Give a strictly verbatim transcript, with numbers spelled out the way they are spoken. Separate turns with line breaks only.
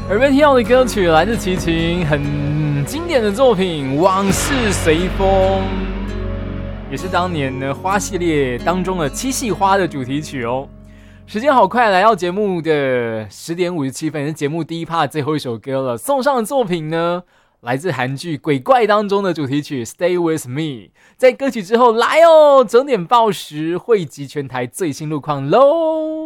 耳边听到的歌曲来自齐秦，很经典的作品《往事随风》，也是当年呢花系列当中的七系花的主题曲哦。时间好快，来到节目的十点五十七分，是节目第一 part 最后一首歌了。送上的作品呢，来自韩剧《鬼怪》当中的主题曲《Stay With Me》。在歌曲之后，来哦，整点报时汇集全台最新路况喽。